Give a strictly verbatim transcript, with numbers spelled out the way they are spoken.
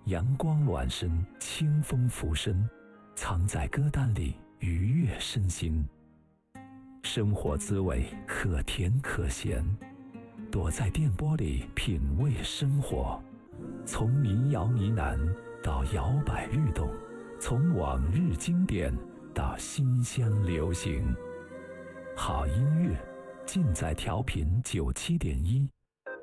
阳光暖身，清风拂身，藏在歌单里愉悦身心。生活滋味可甜可咸，躲在电波里品味生活。从民谣呢喃到摇摆律动，从往日经典到新乡流行。好音乐尽在调频九七点一。